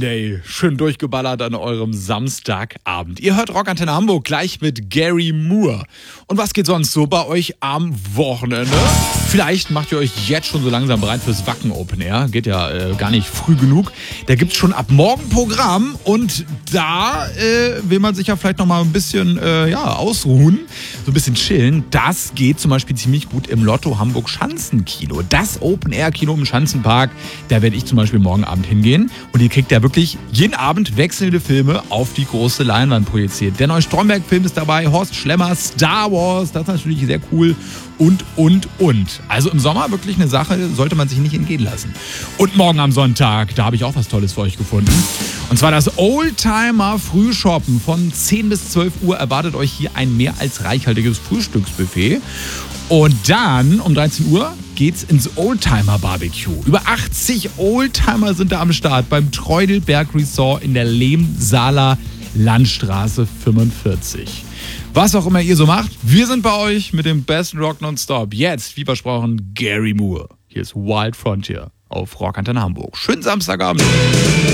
Monday. Schön durchgeballert an eurem Samstagabend. Ihr hört Rockantenne Hamburg gleich mit Gary Moore. Und was geht sonst so bei euch am Wochenende? Vielleicht macht ihr euch jetzt schon so langsam bereit fürs Wacken Open Air. Geht ja gar nicht früh genug. Da gibt's schon ab morgen Programm und da will man sich ja vielleicht noch mal ein bisschen ausruhen, so ein bisschen chillen. Das geht zum Beispiel ziemlich gut im Lotto Hamburg Schanzenkino. Das Open Air Kino im Schanzenpark. Da werde ich zum Beispiel morgen Abend hingehen und ihr kriegt ja wirklich jeden Abend wechselnde Filme auf die große Leinwand projiziert. Der neue Stromberg-Film ist dabei, Horst Schlemmer, Star Wars, das ist natürlich sehr cool und. Also im Sommer wirklich eine Sache, sollte man sich nicht entgehen lassen. Und morgen am Sonntag, da habe ich auch was Tolles für euch gefunden. Und zwar das Oldtimer Frühshoppen. Von 10 bis 12 Uhr erwartet euch hier ein mehr als reichhaltiges Frühstücksbuffet. Und dann um 13 Uhr geht's ins Oldtimer Barbecue. Über 80 Oldtimer sind da am Start beim Treudelberg Resort in der Lehmsaler Landstraße 45. Was auch immer ihr so macht, wir sind bei euch mit dem besten Rock nonstop. Jetzt, wie versprochen, Gary Moore. Hier ist Wild Frontier auf Rockantenne Hamburg. Schönen Samstagabend.